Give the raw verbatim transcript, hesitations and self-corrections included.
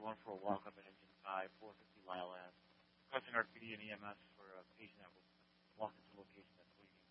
going for a walk up at Engine five, four fifty Lyle Ave. Requesting our P D and E M S for a patient that was walking to location that's bleeding.